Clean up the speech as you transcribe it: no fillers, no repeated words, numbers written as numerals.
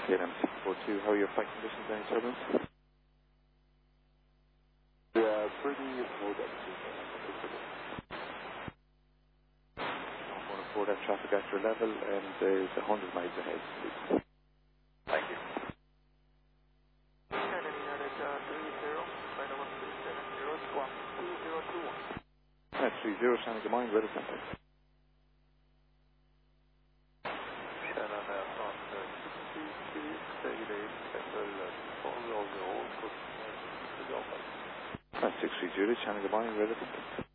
KLM 642, how are your flight conditions? Any turbulence? Yeah, pretty smooth actually. 114, that traffic at your level, and there's 100 miles ahead, please. Thank you. That's 30, Shannon, good morning, weather center. Shannon Aircraft 63, Segway, Petrol 400, That's 630, Shannon, good morning, weather center.